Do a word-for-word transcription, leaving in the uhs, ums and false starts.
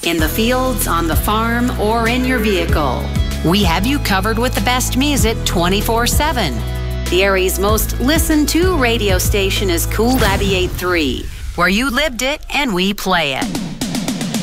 in the fields, on the farm, or in your vehicle. We have you covered with the best music twenty-four seven. The area's most listened to radio station is Cool ninety-eight point three, where you lived it and we play it.